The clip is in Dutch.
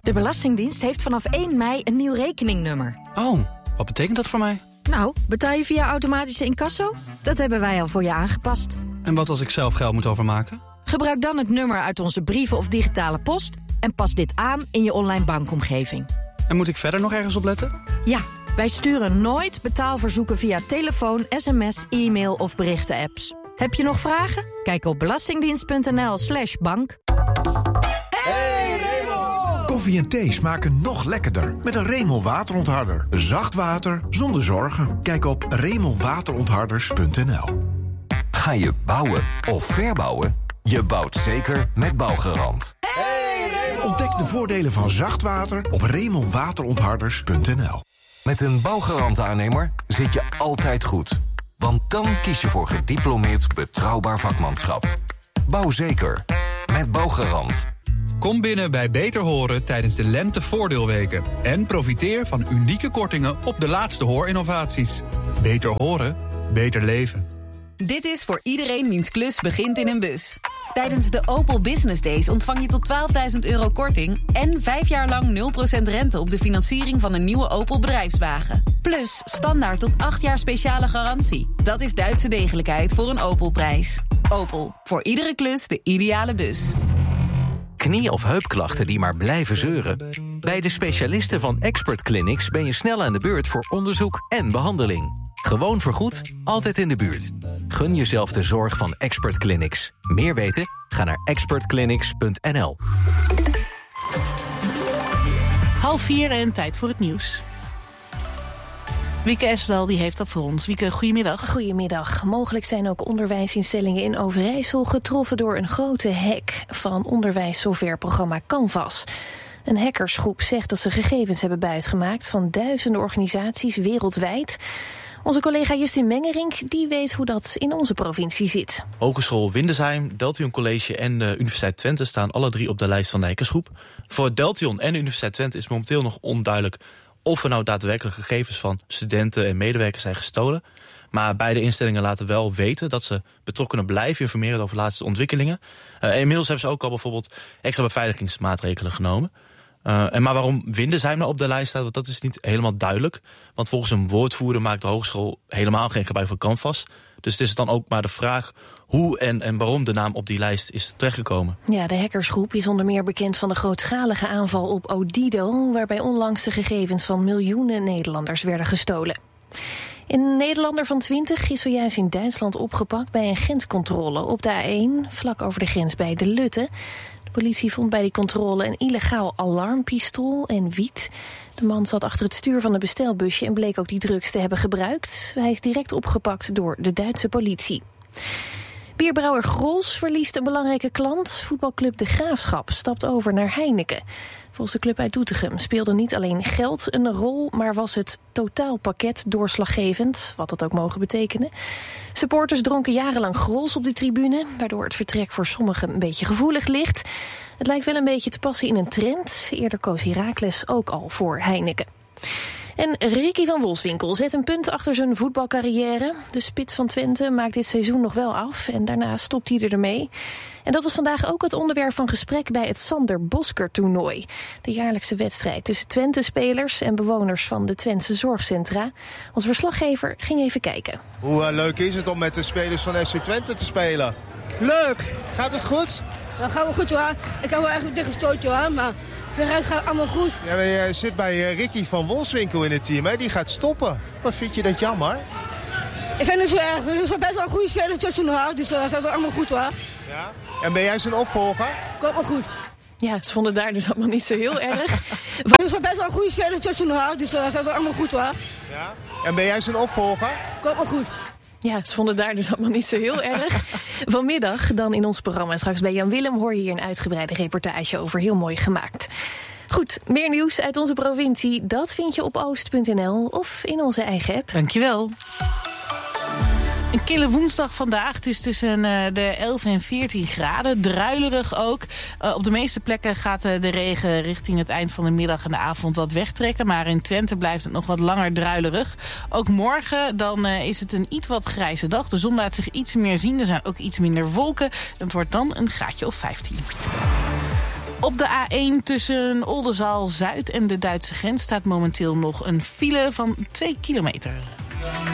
De Belastingdienst heeft vanaf 1 mei een nieuw rekeningnummer. Oh, wat betekent dat voor mij? Nou, betaal je via automatische incasso? Dat hebben wij al voor je aangepast. En wat als ik zelf geld moet overmaken? Gebruik dan het nummer uit onze brieven of digitale post en pas dit aan in je online bankomgeving. En moet ik verder nog ergens op letten? Ja, wij sturen nooit betaalverzoeken via telefoon, sms, e-mail of berichten-apps. Heb je nog vragen? Kijk op belastingdienst.nl/bank. Hey Remo! Koffie en thee smaken nog lekkerder met een Remo waterontharder. Zacht water zonder zorgen. Kijk op remowaterontharders.nl. Ga je bouwen of verbouwen? Je bouwt zeker met Bouwgarant. Ontdek de voordelen van zacht water op remowaterontharders.nl. Met een Bouwgarant-aannemer zit je altijd goed. Want dan kies je voor gediplomeerd betrouwbaar vakmanschap. Bouw zeker met Bouwgarant. Kom binnen bij Beter Horen tijdens de lentevoordeelweken. En profiteer van unieke kortingen op de laatste hoorinnovaties. Beter horen, beter leven. Dit is voor iedereen wiens klus begint in een bus. Tijdens de Opel Business Days ontvang je tot €12.000 korting... en 5 jaar lang 0% rente op de financiering van een nieuwe Opel bedrijfswagen. Plus standaard tot 8 jaar speciale garantie. Dat is Duitse degelijkheid voor een Opel-prijs. Opel, voor iedere klus de ideale bus. Knie- of heupklachten die maar blijven zeuren? Bij de specialisten van Expert Clinics ben je snel aan de beurt voor onderzoek en behandeling. Gewoon vergoed, altijd in de buurt. Gun jezelf de zorg van Expert Clinics. Meer weten? Ga naar expertclinics.nl. 3:30 en tijd voor het nieuws. Wieke Esdal die heeft dat voor ons. Wieke, goedemiddag. Goedemiddag. Mogelijk zijn ook onderwijsinstellingen in Overijssel getroffen door een grote hack van onderwijssoftwareprogramma Canvas. Een hackersgroep zegt dat ze gegevens hebben buitgemaakt van duizenden organisaties wereldwijd. Onze collega Justin Mengerink die weet hoe dat in onze provincie zit. Hogeschool Windesheim, Deltion College en de Universiteit Twente staan alle 3 op de lijst van de hackersgroep. Voor Deltion en de Universiteit Twente is momenteel nog onduidelijk of er nou daadwerkelijk gegevens van studenten en medewerkers zijn gestolen. Maar beide instellingen laten wel weten dat ze betrokkenen blijven informeren over de laatste ontwikkelingen. En inmiddels hebben ze ook al bijvoorbeeld extra beveiligingsmaatregelen genomen. Maar waarom Windesheim nou op de lijst staat, dat is niet helemaal duidelijk. Want volgens een woordvoerder maakt de hogeschool helemaal geen gebruik van Canvas. Dus het is dan ook maar de vraag hoe en waarom de naam op die lijst is terechtgekomen. Ja, de hackersgroep is onder meer bekend van de grootschalige aanval op Odido, waarbij onlangs de gegevens van miljoenen Nederlanders werden gestolen. Een Nederlander van 20 is zojuist in Duitsland opgepakt bij een grenscontrole op de A1, vlak over de grens bij De Lutte. De politie vond bij die controle een illegaal alarmpistool en wiet. De man zat achter het stuur van een bestelbusje en bleek ook die drugs te hebben gebruikt. Hij is direct opgepakt door de Duitse politie. Bierbrouwer Grols verliest een belangrijke klant. Voetbalclub De Graafschap stapt over naar Heineken. Volgens de club uit Doetinchem speelde niet alleen geld een rol, maar was het totaalpakket doorslaggevend, wat dat ook mogen betekenen. Supporters dronken jarenlang Grols op de tribune, waardoor het vertrek voor sommigen een beetje gevoelig ligt. Het lijkt wel een beetje te passen in een trend. Eerder koos Heracles ook al voor Heineken. En Ricky van Wolfswinkel zet een punt achter zijn voetbalcarrière. De spits van Twente maakt dit seizoen nog wel af en daarna stopt hij ermee. En dat was vandaag ook het onderwerp van gesprek bij het Sander Bosker-toernooi. De jaarlijkse wedstrijd tussen Twente-spelers en bewoners van de Twentse zorgcentra. Onze verslaggever ging even kijken. Hoe leuk is het om met de spelers van FC Twente te spelen? Leuk! Gaat het goed? Dat gaat wel goed hoor. Ik heb wel echt een dikke stootje hoor, maar verder gaat het allemaal goed. Ja, je zit bij Ricky van Wolfswinkel in het team, hè? Die gaat stoppen. Wat vind je dat jammer? Ik vind het zo erg. Er zijn best wel goede spelers tussen haar, dus dat gaat wel allemaal goed hoor. Ja? En ben jij zijn opvolger? Komt wel goed. Ja, ze vonden daar dus allemaal niet zo heel erg. Er zijn best wel goede spelers tussen haar, dus dat gaat wel allemaal goed hoor. Ja? En ben jij zijn opvolger? Komt wel goed. Ja, ze vonden daar dus allemaal niet zo heel erg. Vanmiddag dan in ons programma. Straks bij Jan Willem hoor je hier een uitgebreide reportage over. Heel mooi gemaakt. Goed, meer nieuws uit onze provincie. Dat vind je op oost.nl of in onze eigen app. Dankjewel. Een kille woensdag vandaag. Het is tussen de 11 en 14 graden. Druilerig ook. Op de meeste plekken gaat de regen richting het eind van de middag en de avond wat wegtrekken. Maar in Twente blijft het nog wat langer druilerig. Ook morgen dan is het een iets wat grijze dag. De zon laat zich iets meer zien. Er zijn ook iets minder wolken. Het wordt dan een graadje of 15. Op de A1 tussen Oldenzaal-Zuid en de Duitse grens staat momenteel nog een file van 2 kilometer.